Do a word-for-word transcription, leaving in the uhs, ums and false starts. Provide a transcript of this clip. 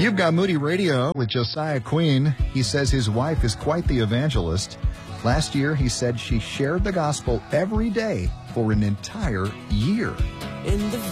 You've got Moody Radio with Josiah Queen. He says his wife is quite the evangelist. Last year, he said she shared the gospel every day for an entire year. In the